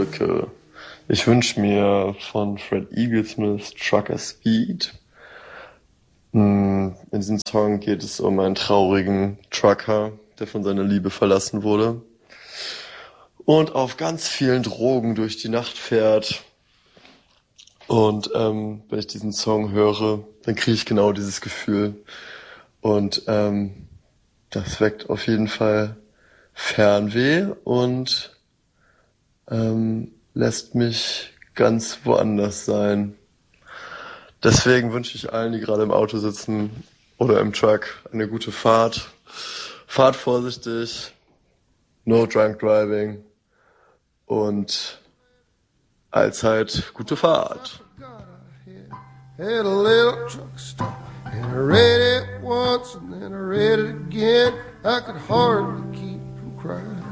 Lücke. Ich wünsche mir von Fred Eaglesmith Trucker Speed. In diesem Song geht es um einen traurigen Trucker, der von seiner Liebe verlassen wurde und auf ganz vielen Drogen durch die Nacht fährt. Und wenn ich diesen Song höre, dann kriege ich genau dieses Gefühl. Und das weckt auf jeden Fall Fernweh und lässt mich ganz woanders sein. Deswegen wünsche ich allen, die gerade im Auto sitzen oder im Truck, eine gute Fahrt. Fahrt vorsichtig, no drunk driving und allzeit gute Fahrt. Had a little truck stop and I read it once and then I read it again. I could hardly keep from crying.